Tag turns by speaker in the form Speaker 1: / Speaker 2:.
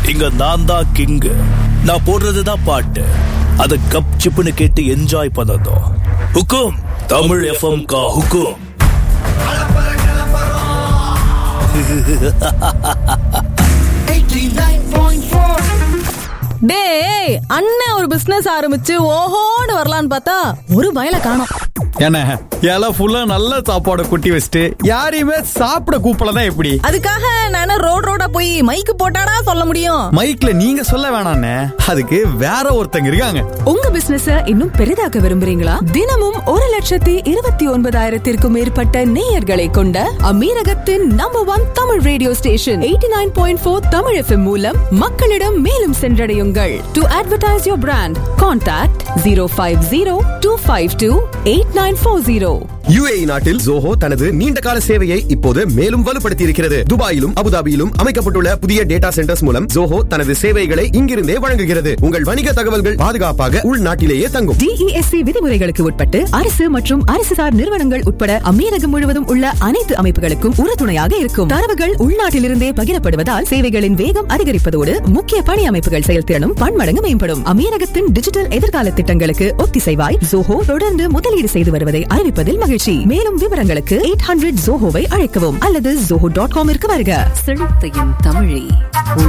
Speaker 1: இங்க நான் தான் கிங்கு. நான் போடுறதுதான் பாட்டு. அத கப் சிப்புன்னு கேட்டு என்ஜாய் பண்ணதும் ஹுக்கும். தமிழ் எஃப்எம் கா ஹுக்கும்.
Speaker 2: டேய், அண்ணன் ஒரு பிசினஸ் ஆரம்பிச்சு ஓஹோன்னு வரலான்னு பார்த்தா ஒரு பயல காணோம்.
Speaker 3: என்ன எல்லாம் ஃபுல்லா நல்ல சாப்பாடு குட்டி வச்சுட்டு யாரையுமே சாப்பிட கூப்பிடலன்னா எப்படி?
Speaker 2: அதுக்காக நான் ரோடா போய் மைக்கு போட்டாடா சொல்ல முடியும்?
Speaker 3: மைக்ல நீங்க சொல்ல வேணாண்ணே, அதுக்கு வேற ஒருத்தங்க இருக்காங்க.
Speaker 4: உங்க பிசினஸ இன்னும் பெரிதாக்க விரும்புறீங்களா? தினமும் 1,29,000 மேற்பட்ட நேயர்களை கொண்ட அமீரகத்தின் number 1 Tamil radio station 89.4 Tamil FM மூலம் மக்களிடம் மேலும் சென்றடையுங்கள். To advertise your brand, contact 050-252-8940.
Speaker 5: UAE நாட்டில் ஜோஹோ தனது நீண்ட கால சேவையை இப்போது மேலும் வலுப்படுத்தி இருக்கிறது. துபாயிலும் அபுதாபியிலும் அமைக்கப்பட்டுள்ள புதிய டேட்டா சென்டர்ஸ் மூலம் ஜோஹோ தனது சேவைகளை இங்கிருந்தே வழங்குகிறது. உங்கள் வணிக தகவல்கள் பாதுகாப்பாக உள்நாட்டிலேயே தங்கும்.
Speaker 4: DESC விதிமுறைகளுக்கு உட்பட்டு அரசு மற்றும் அரசுசார் நிறுவனங்கள் உட்பட அமீரகம் முழுவதும் உள்ள அனைத்து அமைப்புகளுக்கும் உறுதுணையாக இருக்கும். தரவுகள் உள்நாட்டிலிருந்தே பகிரப்படுவதால் சேவைகளின் வேகம் அதிகரிப்பதோடு முக்கிய பணி அமைப்புகள் செயல்திறனும் பன்மடங்கு மேம்படும். அமீரகத்தின் டிஜிட்டல் எதிர்கால திட்டங்களுக்கு ஒத்திசைவாய் ஜோஹோ தொடர்ந்து முதலீடு செய்து வருவதை அறிவிப்பதில் மகிழ்ச்சி. மேலும் விவரங்களுக்கு 800 ஜோஹோவை அழைக்கவும் அல்லது zoho.com வருக.
Speaker 6: செழித்தையும் தமிழே